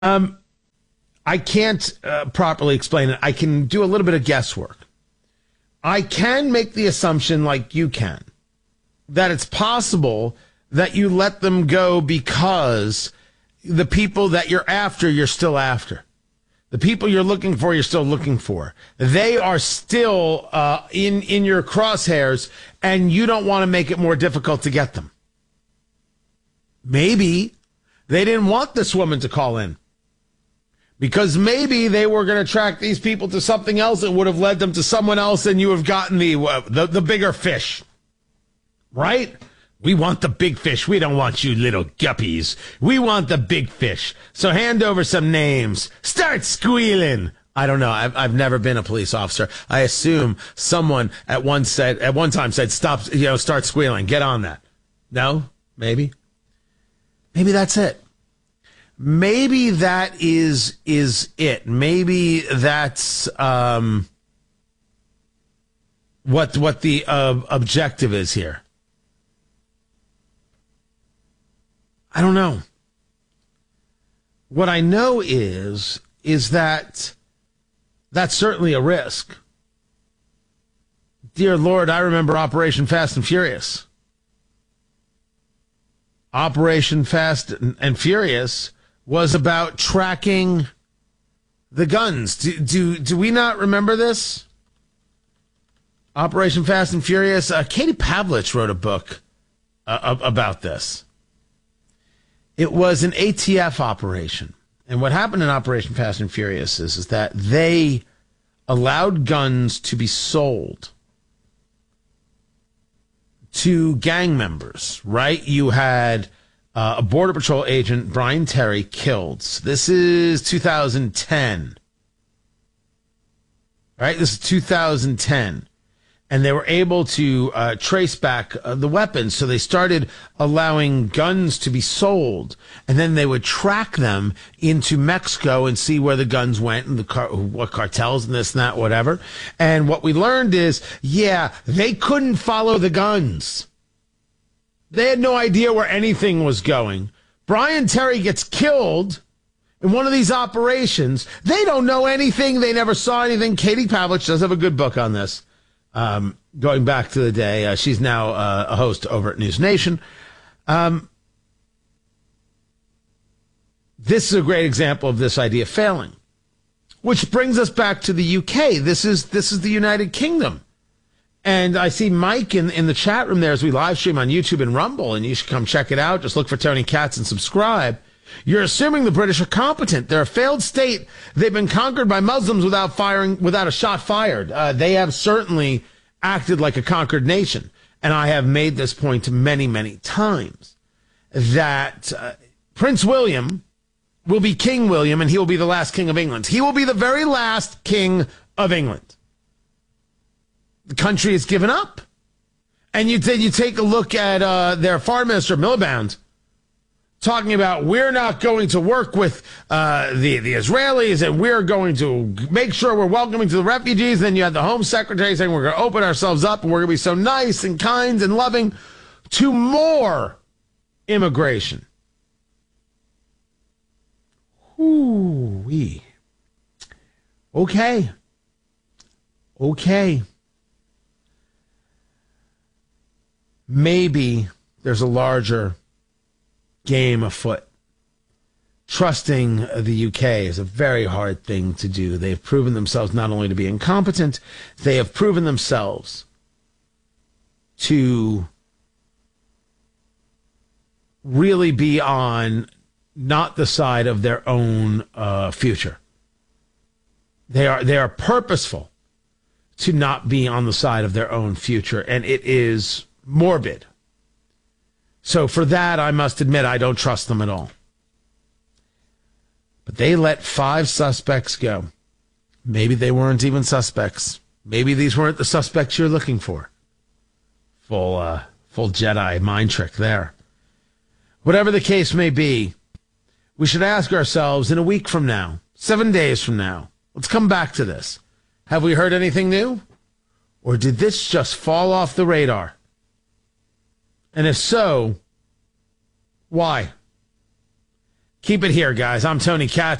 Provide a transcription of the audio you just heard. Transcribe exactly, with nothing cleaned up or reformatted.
Um, I can't uh, properly explain it. I can do a little bit of guesswork. I can make the assumption, like you can, that it's possible that you let them go because the people that you're after, you're still after. The people you're looking for, you're still looking for. They are still uh, in, in your crosshairs, and you don't want to make it more difficult to get them. Maybe they didn't want this woman to call in, because maybe they were going to track these people to something else that would have led them to someone else, and you have gotten the, uh, the, the bigger fish. Right? We want the big fish. We don't want you little guppies. We want the big fish. So hand over some names. Start squealing. I don't know. I've, I've never been a police officer. I assume someone at one said, at one time said, stop, you know, start squealing. Get on that. No? Maybe? Maybe that's it. Maybe that is, is it. Maybe that's, um, what, what the, uh, objective is here. I don't know. What I know is, is that that's certainly a risk. Dear Lord, I remember Operation Fast and Furious. Operation Fast and Furious was about tracking the guns. Do, do, do we not remember this? Operation Fast and Furious. Uh, Katie Pavlich wrote a book uh, about this. It was an A T F operation. And what happened in Operation Fast and Furious is, is that they allowed guns to be sold to gang members, right? You had uh, a Border Patrol agent, Brian Terry, killed. So this is two thousand ten. Right? This is two thousand ten. And they were able to uh, trace back uh, the weapons. So they started allowing guns to be sold. And then they would track them into Mexico and see where the guns went and the car- what cartels and this and that, whatever. And what we learned is, yeah, they couldn't follow the guns. They had no idea where anything was going. Brian Terry gets killed in one of these operations. They don't know anything. They never saw anything. Katie Pavlich does have a good book on this. Um, going back to the day, uh, she's now uh, a host over at News Nation. Um, this is a great example of this idea failing, which brings us back to the U K. This is this is the United Kingdom, and I see Mike in in the chat room there as we live stream on YouTube and Rumble, and you should come check it out. Just look for Tony Katz and subscribe. You're assuming the British are competent. They're a failed state. They've been conquered by Muslims without firing, without a shot fired. Uh, they have certainly acted like a conquered nation. And I have made this point many, many times that uh, Prince William will be King William, and he will be the last king of England. He will be the very last king of England. The country has given up. And you, t- you take a look at uh, their foreign minister, Miliband, talking about we're not going to work with uh, the, the Israelis, and we're going to make sure we're welcoming to the refugees. Then you had the Home Secretary saying we're going to open ourselves up and we're going to be so nice and kind and loving to more immigration. Ooh-wee. Okay. Okay. Maybe there's a larger game afoot. Trusting the U K is a very hard thing to do. They've proven themselves not only to be incompetent, they have proven themselves to really be on not the side of their own uh, future. They are they are purposeful to not be on the side of their own future, and it is morbid. So for that, I must admit, I don't trust them at all. But they let five suspects go. Maybe they weren't even suspects. Maybe these weren't the suspects you're looking for. Full, uh, full Jedi mind trick there. Whatever the case may be, we should ask ourselves in a week from now, seven days from now, let's come back to this. Have we heard anything new? Or did this just fall off the radar? And if so, why? Keep it here, guys. I'm Tony Katz.